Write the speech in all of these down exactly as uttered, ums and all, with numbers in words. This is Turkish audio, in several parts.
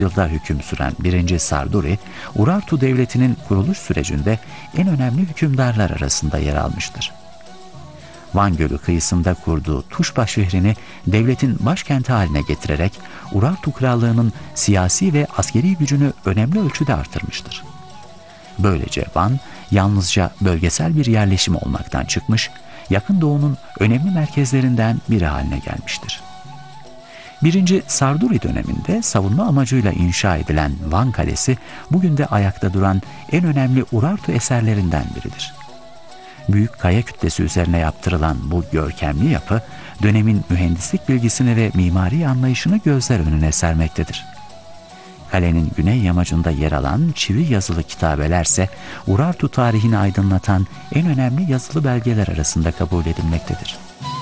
yılda hüküm süren birinci. Sarduri, Urartu Devleti'nin kuruluş sürecinde en önemli hükümdarlar arasında yer almıştır. Van Gölü kıyısında kurduğu Tuşba şehrini devletin başkenti haline getirerek Urartu Krallığı'nın siyasi ve askeri gücünü önemli ölçüde artırmıştır. Böylece Van, yalnızca bölgesel bir yerleşim olmaktan çıkmış, Yakın Doğu'nun önemli merkezlerinden biri haline gelmiştir. birinci. Sarduri döneminde savunma amacıyla inşa edilen Van Kalesi, bugün de ayakta duran en önemli Urartu eserlerinden biridir. Büyük kaya kütlesi üzerine yaptırılan bu görkemli yapı, dönemin mühendislik bilgisini ve mimari anlayışını gözler önüne sermektedir. Kalenin güney yamacında yer alan çivi yazılı kitabelerse, Urartu tarihini aydınlatan en önemli yazılı belgeler arasında kabul edilmektedir.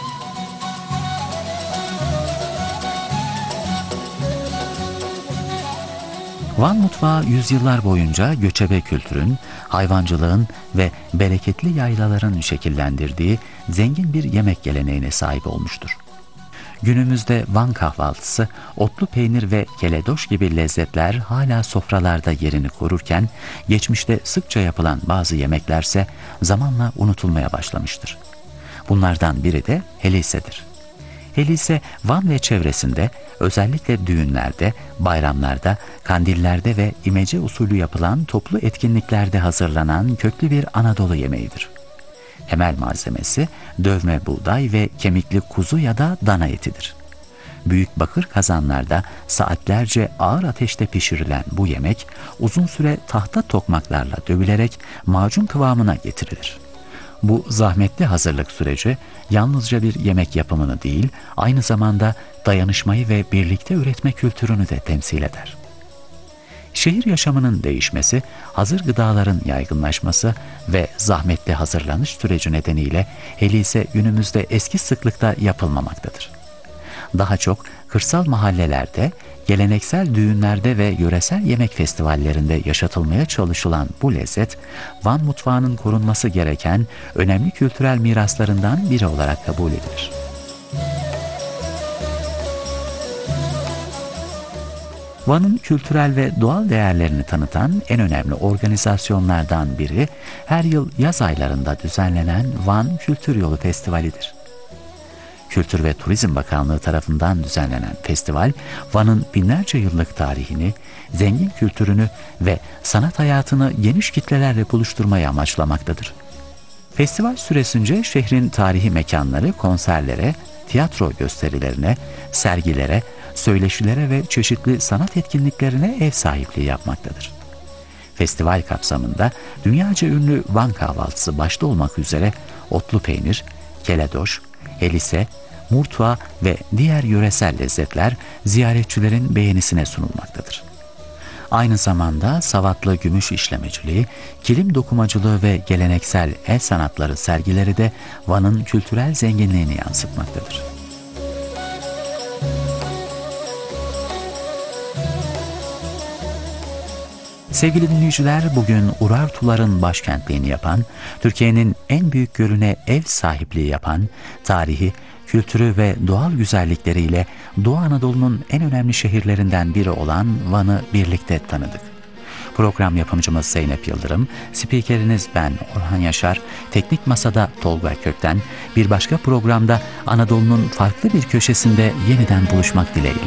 Van mutfağı yüzyıllar boyunca göçebe kültürün, hayvancılığın ve bereketli yaylaların şekillendirdiği zengin bir yemek geleneğine sahip olmuştur. Günümüzde Van kahvaltısı, otlu peynir ve keledoş gibi lezzetler hala sofralarda yerini korurken, geçmişte sıkça yapılan bazı yemeklerse zamanla unutulmaya başlamıştır. Bunlardan biri de helisedir. Helise, Van ve çevresinde özellikle düğünlerde, bayramlarda, kandillerde ve imece usulü yapılan toplu etkinliklerde hazırlanan köklü bir Anadolu yemeğidir. Temel malzemesi dövme buğday ve kemikli kuzu ya da dana etidir. Büyük bakır kazanlarda saatlerce ağır ateşte pişirilen bu yemek uzun süre tahta tokmaklarla dövülerek macun kıvamına getirilir. Bu zahmetli hazırlık süreci yalnızca bir yemek yapımını değil, aynı zamanda dayanışmayı ve birlikte üretme kültürünü de temsil eder. Şehir yaşamının değişmesi, hazır gıdaların yaygınlaşması ve zahmetli hazırlanış süreci nedeniyle helise günümüzde eski sıklıkta yapılmamaktadır. Daha çok kırsal mahallelerde, geleneksel düğünlerde ve yöresel yemek festivallerinde yaşatılmaya çalışılan bu lezzet, Van mutfağının korunması gereken önemli kültürel miraslarından biri olarak kabul edilir. Van'ın kültürel ve doğal değerlerini tanıtan en önemli organizasyonlardan biri, her yıl yaz aylarında düzenlenen Van Kültür Yolu Festivali'dir. Kültür ve Turizm Bakanlığı tarafından düzenlenen festival, Van'ın binlerce yıllık tarihini, zengin kültürünü ve sanat hayatını geniş kitlelerle buluşturmayı amaçlamaktadır. Festival süresince şehrin tarihi mekanları konserlere, tiyatro gösterilerine, sergilere, söyleşilere ve çeşitli sanat etkinliklerine ev sahipliği yapmaktadır. Festival kapsamında dünyaca ünlü Van kahvaltısı başta olmak üzere otlu peynir, keledoş, helise, murtuva ve diğer yöresel lezzetler ziyaretçilerin beğenisine sunulmaktadır. Aynı zamanda savatlı gümüş işlemeciliği, kilim dokumacılığı ve geleneksel el sanatları sergileri de Van'ın kültürel zenginliğini yansıtmaktadır. Sevgili dinleyiciler, bugün Urartuların başkentliğini yapan, Türkiye'nin en büyük gölüne ev sahipliği yapan, tarihi, kültürü ve doğal güzellikleriyle Doğu Anadolu'nun en önemli şehirlerinden biri olan Van'ı birlikte tanıdık. Program yapımcımız Zeynep Yıldırım, spikeriniz ben Orhan Yaşar, teknik masada Tolga Kökten, bir başka programda Anadolu'nun farklı bir köşesinde yeniden buluşmak dileğiyle.